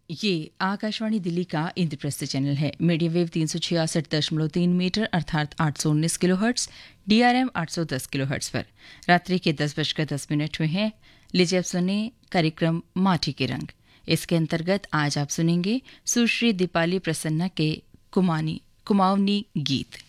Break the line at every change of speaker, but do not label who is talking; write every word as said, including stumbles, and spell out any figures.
ये आकाशवाणी दिल्ली का इंद्रप्रस्थ चैनल है। मीडियम वेव तीन सौ छियासठ दशमलव तीन मीटर अर्थात आठ सौ उन्नीस किलो हर्ट्स, डीआरएम आठ सौ दस किलो हर्ट्स पर रात्रि के दस बजकर दस मिनट हुए हैं। लीजिए अब सुने कार्यक्रम माटी के रंग। इसके अंतर्गत आज आप सुनेंगे सुश्री दीपाली प्रसन्ना के कुमानी कुमाऊनी गीत।